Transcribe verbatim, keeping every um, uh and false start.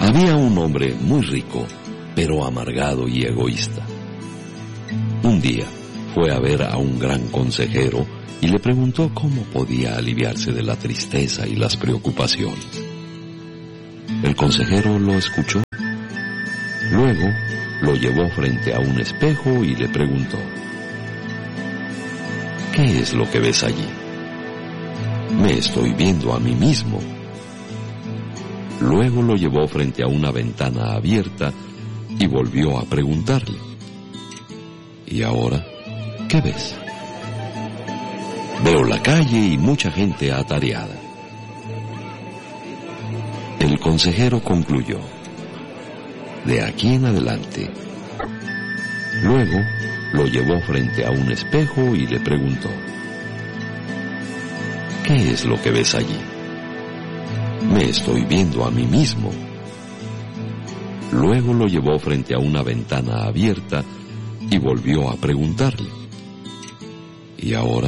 Había un hombre muy rico, pero amargado y egoísta. Un día fue a ver a un gran consejero y le preguntó cómo podía aliviarse de la tristeza y las preocupaciones. El consejero lo escuchó. Luego lo llevó frente a un espejo y le preguntó: ¿qué es lo que ves allí? Me estoy viendo a mí mismo. Luego lo llevó frente a una ventana abierta y volvió a preguntarle: ¿y ahora qué ves? Veo la calle y mucha gente atareada. El consejero concluyó: de aquí en adelante. Luego lo llevó frente a un espejo y le preguntó: ¿qué es lo que ves allí? Me estoy viendo a mí mismo. Luego lo llevó frente a una ventana abierta y volvió a preguntarle: ¿y ahora